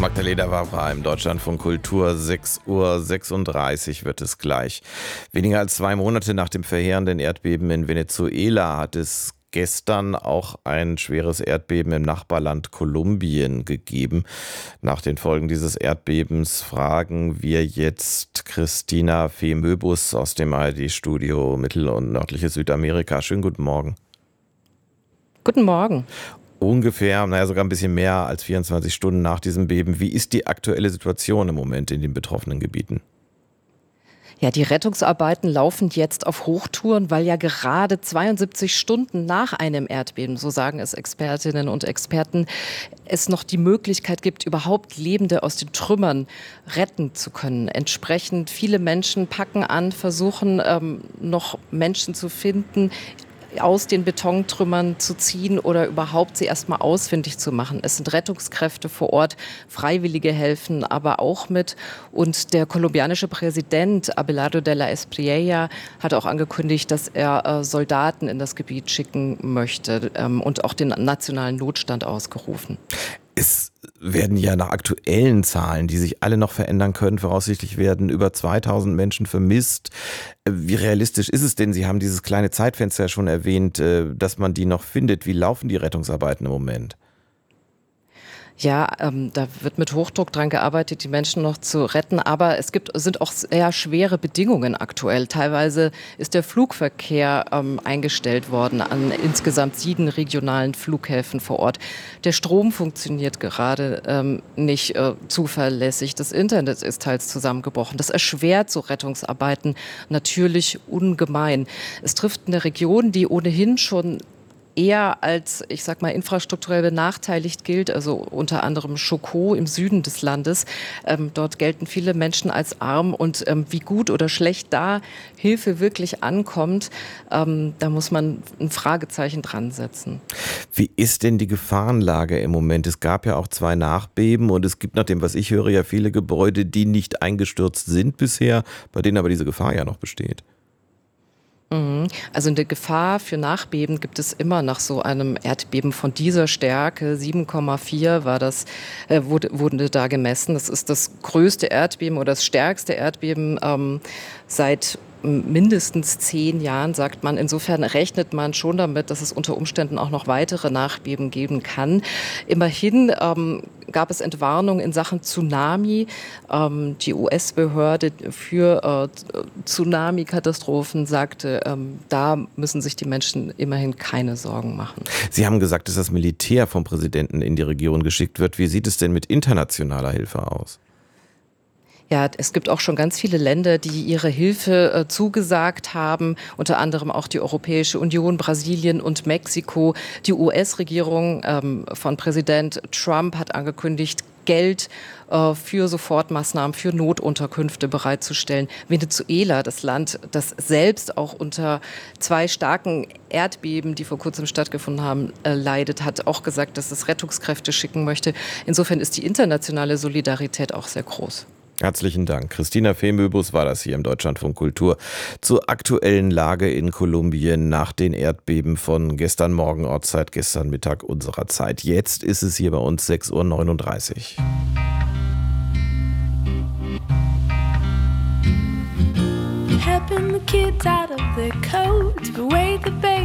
Magdalena Wawra im Deutschlandfunk Kultur, 6:36 Uhr wird es gleich. Weniger als 2 Monate nach dem verheerenden Erdbeben in Venezuela hat es gestern auch ein schweres Erdbeben im Nachbarland Kolumbien gegeben. Nach den Folgen dieses Erdbebens fragen wir jetzt Christina Fee-Möbus aus dem ARD-Studio Mittel- und Nördliches Südamerika. Schönen guten Morgen. Guten Morgen. Ungefähr, sogar ein bisschen mehr als 24 Stunden nach diesem Beben. Wie ist die aktuelle Situation im Moment in den betroffenen Gebieten? Ja, die Rettungsarbeiten laufen jetzt auf Hochtouren, weil ja gerade 72 Stunden nach einem Erdbeben, so sagen es Expertinnen und Experten, es noch die Möglichkeit gibt, überhaupt Lebende aus den Trümmern retten zu können. Entsprechend viele Menschen packen an, versuchen noch Menschen zu finden, aus den Betontrümmern zu ziehen oder überhaupt sie erstmal ausfindig zu machen. Es sind Rettungskräfte vor Ort, Freiwillige helfen aber auch mit. Und der kolumbianische Präsident Abelardo de la Espriella hat auch angekündigt, dass er Soldaten in das Gebiet schicken möchte und auch den nationalen Notstand ausgerufen. Es werden ja nach aktuellen Zahlen, die sich alle noch verändern können, voraussichtlich werden über 2000 Menschen vermisst. Wie realistisch ist es denn? Sie haben dieses kleine Zeitfenster schon erwähnt, dass man die noch findet. Wie laufen die Rettungsarbeiten im Moment? Ja, da wird mit Hochdruck dran gearbeitet, die Menschen noch zu retten. Aber sind auch sehr schwere Bedingungen aktuell. Teilweise ist der Flugverkehr eingestellt worden an insgesamt 7 regionalen Flughäfen vor Ort. Der Strom funktioniert gerade nicht zuverlässig. Das Internet ist teils zusammengebrochen. Das erschwert so Rettungsarbeiten natürlich ungemein. Es trifft eine Region, die ohnehin schon eher als, ich sag mal, infrastrukturell benachteiligt gilt, also unter anderem Chocó im Süden des Landes. Dort gelten viele Menschen als arm und wie gut oder schlecht da Hilfe wirklich ankommt, da muss man ein Fragezeichen dran setzen. Wie ist denn die Gefahrenlage im Moment? Es gab ja auch 2 Nachbeben und es gibt nach dem, was ich höre, ja viele Gebäude, die nicht eingestürzt sind bisher, bei denen aber diese Gefahr ja noch besteht. Also eine Gefahr für Nachbeben gibt es immer nach so einem Erdbeben von dieser Stärke. 7,4 war das, wurde da gemessen. Das ist das größte Erdbeben oder das stärkste Erdbeben seit mindestens 10 Jahren, sagt man. Insofern rechnet man schon damit, dass es unter Umständen auch noch weitere Nachbeben geben kann. Immerhin gab es Entwarnung in Sachen Tsunami. Die US-Behörde für Tsunami-Katastrophen sagte, da müssen sich die Menschen immerhin keine Sorgen machen. Sie haben gesagt, dass das Militär vom Präsidenten in die Region geschickt wird. Wie sieht es denn mit internationaler Hilfe aus? Ja, es gibt auch schon ganz viele Länder, die ihre Hilfe zugesagt haben, unter anderem auch die Europäische Union, Brasilien und Mexiko. Die US-Regierung von Präsident Trump hat angekündigt, Geld für Sofortmaßnahmen, für Notunterkünfte bereitzustellen. Venezuela, das Land, das selbst auch unter 2 starken Erdbeben, die vor kurzem stattgefunden haben, leidet, hat auch gesagt, dass es Rettungskräfte schicken möchte. Insofern ist die internationale Solidarität auch sehr groß. Herzlichen Dank. Christina Fee-Möbus war das hier im Deutschlandfunk Kultur zur aktuellen Lage in Kolumbien nach den Erdbeben von gestern Morgen Ortszeit, gestern Mittag unserer Zeit. Jetzt ist es hier bei uns 6:39 Uhr. Helping the kids out of their coats, but wait the baby.